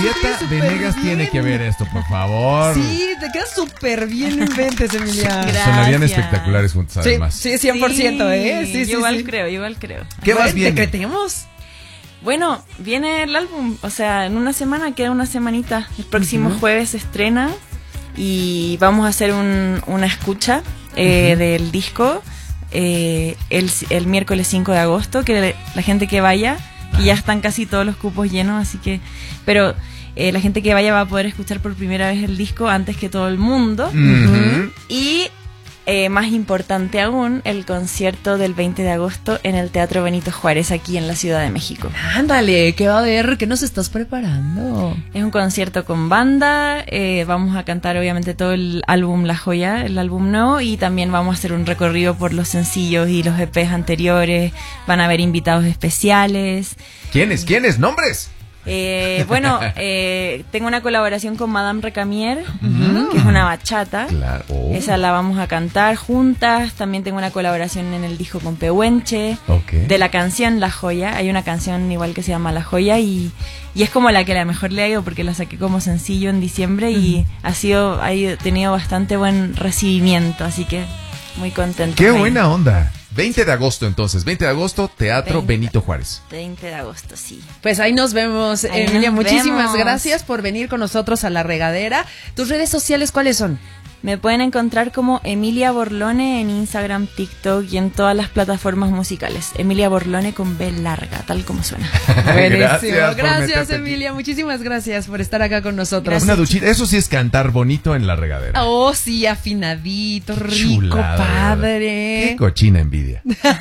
Marieta Venegas tiene que ver esto, por favor. Sí, te quedas súper bien, inventes, Emilia. Sonarían espectaculares juntos, además. Sí, 100%, ¿eh? Sí, yo igual creo. ¿Qué más viene? Decretemos. Bueno, viene el álbum, o sea, en una semana, queda una semanita. El próximo jueves se estrena y vamos a hacer una escucha del disco el miércoles 5 de agosto, que la gente que vaya, que ya están casi todos los cupos llenos, así que, pero la gente que vaya va a poder escuchar por primera vez el disco antes que todo el mundo. Y más importante aún, el concierto del 20 de agosto en el Teatro Benito Juárez, aquí en la Ciudad de México. Ándale, ¿qué va a haber? ¿Qué nos estás preparando? Es un concierto con banda, vamos a cantar obviamente todo el álbum La Joya, el álbum nuevo, y también vamos a hacer un recorrido por los sencillos y los EPs anteriores, van a haber invitados especiales. ¿Quiénes? ¿Nombres? Bueno, tengo una colaboración con Madame Recamier, que es una bachata. Claro. Esa la vamos a cantar juntas. También tengo una colaboración en el disco con Pehuenche. De la canción La Joya. Hay una canción igual que se llama La Joya y es como la que la mejor le ha ido porque la saqué como sencillo en diciembre y ha tenido bastante buen recibimiento, así que muy contento. ¡Qué buena onda! 20 de agosto entonces, 20 de agosto, Teatro Benito Juárez. 20 de agosto, sí. Pues ahí nos vemos, Ahí Emilia, nos muchísimas vemos. gracias por venir con nosotros a La Regadera. ¿Tus redes sociales cuáles son? Me pueden encontrar como Emilia Borlone en Instagram, TikTok y en todas las plataformas musicales. Emilia Borlone con B larga, tal como suena. Buenísimo. por meterte Gracias, aquí. Emilia. Muchísimas gracias por estar acá con nosotros. Una duchita, eso sí es cantar bonito en La Regadera. Oh, sí, afinadito, rico, Chulada, padre. Qué cochina envidia. 9 de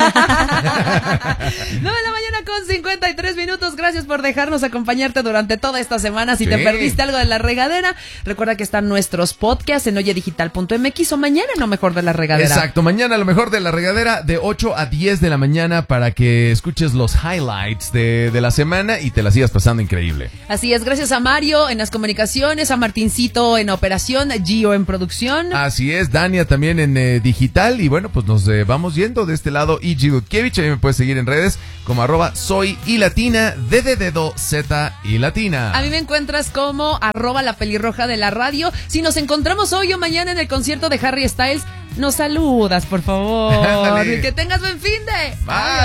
la mañana con 53 minutos. Gracias por dejarnos acompañarte durante toda esta semana. Si te Sí. perdiste algo de La Regadera, recuerda que están nuestros podcasts en oyedigital.mx o mañana en Lo Mejor de La Regadera. Exacto, mañana lo mejor de La Regadera de 8 a 10 de la mañana para que escuches los highlights de la semana y te la sigas pasando increíble. Así es, gracias a Mario en las comunicaciones, a Martincito en operación, a Gio en producción. Así es, Dania también en digital y bueno, pues nos vamos yendo de este lado. Igi Dudkiewicz, a mí me puedes seguir en redes como @soyilatina, D de dedo, Z y latina. A mí me encuentras como @la pelirroja de la radio. Si nos encontramos hoy o mañana en el concierto de Harry Styles, nos saludas, por favor. Ándale. Que tengas buen fin de. Bye.